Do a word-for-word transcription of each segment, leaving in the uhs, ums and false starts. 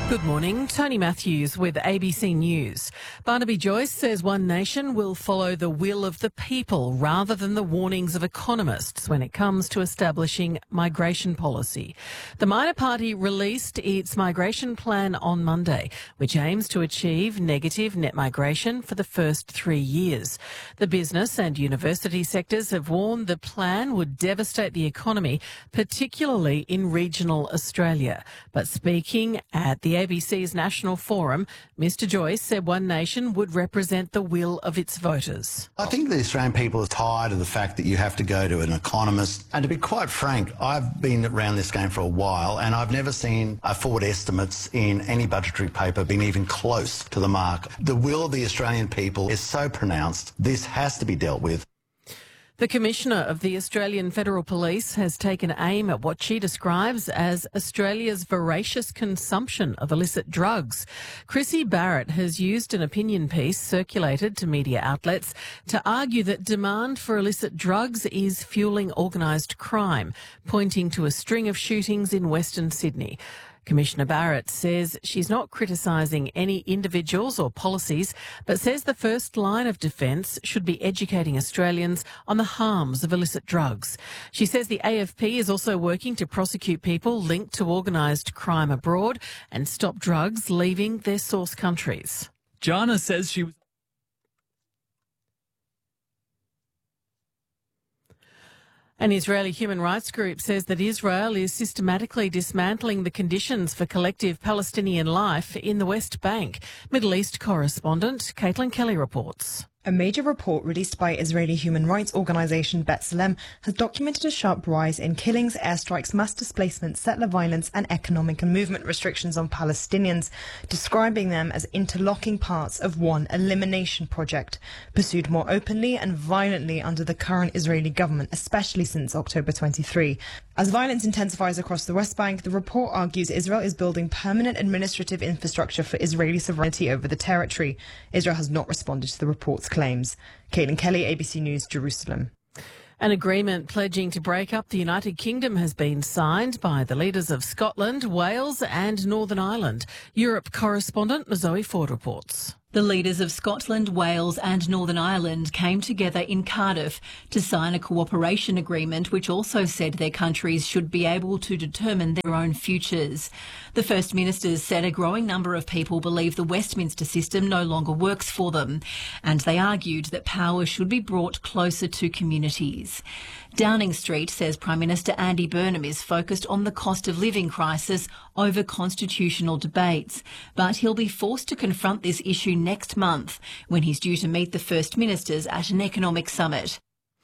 Good morning, Tony Matthews with A B C News. Barnaby Joyce says One Nation will follow the will of the people rather than the warnings of economists when it comes to establishing migration policy. The minor party released its migration plan on Monday, which aims to achieve negative net migration for the first three years. The business and university sectors have warned the plan would devastate the economy, particularly in regional Australia. But speaking at the A B C's National Forum, Mr Joyce said One Nation would represent the will of its voters. I think the Australian people are tired of the fact that you have to go to an economist. And to be quite frank, I've been around this game for a while and I've never seen a forward estimates in any budgetary paper being even close to the mark. The will of the Australian people is so pronounced, this has to be dealt with. The Commissioner of the Australian Federal Police has taken aim at what she describes as Australia's voracious consumption of illicit drugs. Chrissy Barrett has used an opinion piece circulated to media outlets to argue that demand for illicit drugs is fueling organised crime, pointing to a string of shootings in Western Sydney. Commissioner Barrett says she's not criticising any individuals or policies, but says the first line of defence should be educating Australians on the harms of illicit drugs. She says the A F P is also working to prosecute people linked to organised crime abroad and stop drugs leaving their source countries. Jana says she was... An Israeli human rights group says that Israel is systematically dismantling the conditions for collective Palestinian life in the West Bank. Middle East correspondent Caitlin Kelly reports. A major report released by Israeli human rights organisation B'Tselem has documented a sharp rise in killings, airstrikes, mass displacement, settler violence and economic and movement restrictions on Palestinians, describing them as interlocking parts of one elimination project, pursued more openly and violently under the current Israeli government, especially since October twenty-third. As violence intensifies across the West Bank, the report argues Israel is building permanent administrative infrastructure for Israeli sovereignty over the territory. Israel has not responded to the report's claims. Caitlin Kelly, A B C News, Jerusalem. An agreement pledging to break up the United Kingdom has been signed by the leaders of Scotland, Wales and Northern Ireland. Europe correspondent Zoe Ford reports. The leaders of Scotland, Wales and Northern Ireland came together in Cardiff to sign a cooperation agreement which also said their countries should be able to determine their own futures. The First Ministers said a growing number of people believe the Westminster system no longer works for them, and they argued that power should be brought closer to communities. Downing Street says Prime Minister Andy Burnham is focused on the cost of living crisis over constitutional debates, but he'll be forced to confront this issue next month when he's due to meet the First Ministers at an economic summit.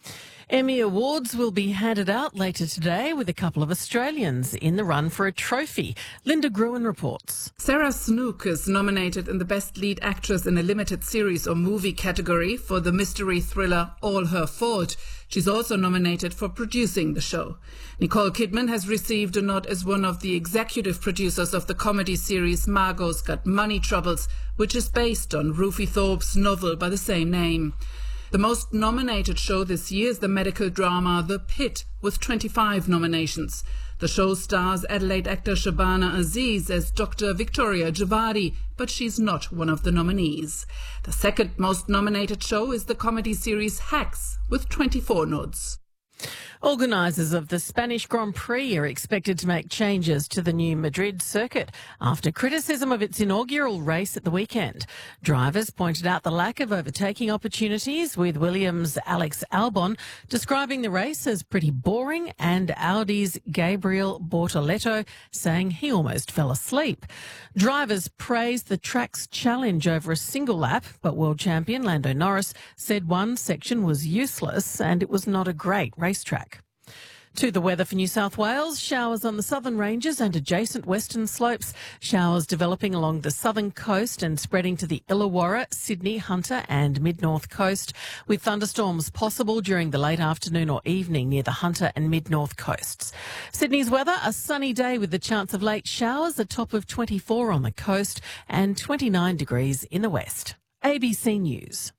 Emmy Awards will be handed out later today with a couple of Australians in the run for a trophy. Linda Gruen reports. Sarah Snook is nominated in the Best Lead Actress in a Limited Series or Movie category for the mystery thriller All Her Fault. She's also nominated for producing the show. Nicole Kidman has received a nod as one of the executive producers of the comedy series Margot's Got Money Troubles, which is based on Ruthie Thorpe's novel by the same name. The most nominated show this year is the medical drama The Pit, with twenty-five nominations. The show stars Adelaide actor Shabana Aziz as Doctor Victoria Javadi, but she's not one of the nominees. The second most nominated show is the comedy series Hacks, with twenty-four nods. Organisers of the Spanish Grand Prix are expected to make changes to the new Madrid circuit after criticism of its inaugural race at the weekend. Drivers pointed out the lack of overtaking opportunities, with Williams' Alex Albon describing the race as pretty boring and Audi's Gabriel Bortoleto saying he almost fell asleep. Drivers praised the track's challenge over a single lap, but world champion Lando Norris said one section was useless and it was not a great racetrack. To the weather for New South Wales, showers on the southern ranges and adjacent western slopes, showers developing along the southern coast and spreading to the Illawarra, Sydney, Hunter and mid-north coast, with thunderstorms possible during the late afternoon or evening near the Hunter and mid-north coasts. Sydney's weather, a sunny day with the chance of late showers, a top of twenty-four on the coast and twenty-nine degrees in the west. A B C News.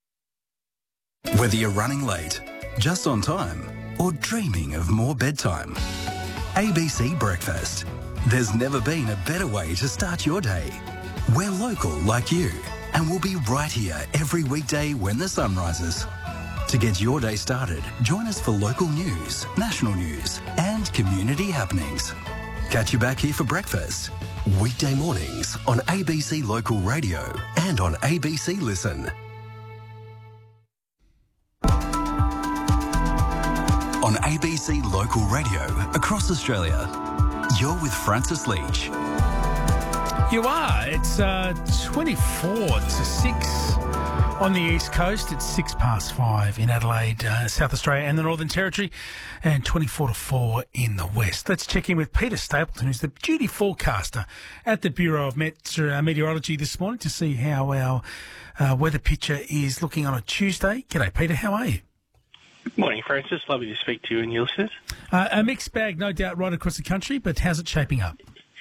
Whether you're running late, just on time, or dreaming of more bedtime, A B C Breakfast. There's never been a better way to start your day. We're local like you, and we'll be right here every weekday when the sun rises. To get your day started, join us for local news, national news, and community happenings. Catch you back here for breakfast. Weekday mornings on A B C Local Radio and on A B C Listen. On A B C Local Radio across Australia, you're with Francis Leach. You are. It's uh, twenty-four to six on the East Coast. It's six past five in Adelaide, uh, South Australia and the Northern Territory, and twenty-four to four in the West. Let's check in with Peter Stapleton, who's the duty forecaster at the Bureau of Met- uh, Meteorology this morning, to see how our uh, weather picture is looking on a Tuesday. G'day, Peter. How are you? Good morning, Francis. Lovely to speak to you and your listeners. Uh, a mixed bag, no doubt, right across the country, but how's it shaping up?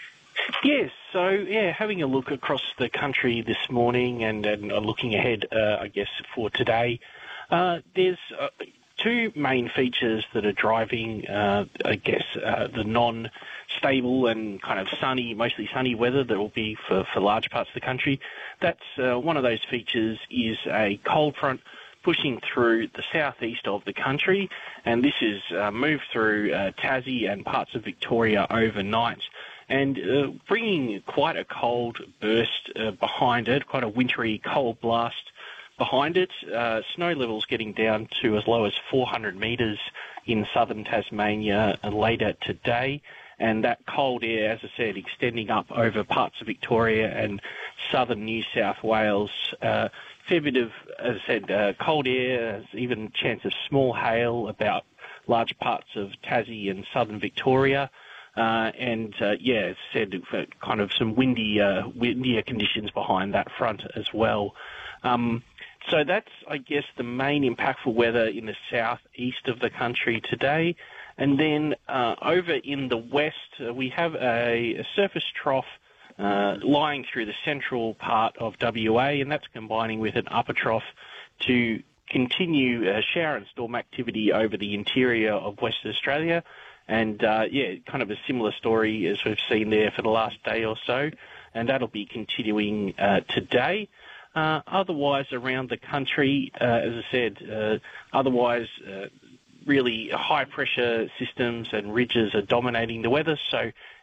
Yes, so, yeah, having a look across the country this morning and, and looking ahead, uh, I guess, for today, uh, there's uh, two main features that are driving, uh, I guess, uh, the non-stable and kind of sunny, mostly sunny weather that will be for, for large parts of the country. That's uh, one of those features is a cold front pushing through the southeast of the country, and this is uh, moved through uh, Tassie and parts of Victoria overnight, and uh, bringing quite a cold burst uh, behind it, quite a wintry cold blast behind it. Uh, snow levels getting down to as low as four hundred metres in southern Tasmania later today, and that cold air, as I said, extending up over parts of Victoria and southern New South Wales. Uh, fair bit of, as I said, uh, cold air, even chance of small hail about large parts of Tassie and southern Victoria. Uh, and, uh, yeah, as I said, kind of some windy, uh, windier conditions behind that front as well. Um, so that's, I guess, the main impactful weather in the southeast of the country today. And then uh, over in the west, uh, we have a, a surface trough uh, lying through the central part of W A, and that's combining with an upper trough to continue uh, shower and storm activity over the interior of Western Australia. And, uh, yeah, kind of a similar story as we've seen there for the last day or so, and that'll be continuing uh, today. Uh, otherwise, around the country, uh, as I said, uh, otherwise, uh, really high-pressure systems and ridges are dominating the weather, so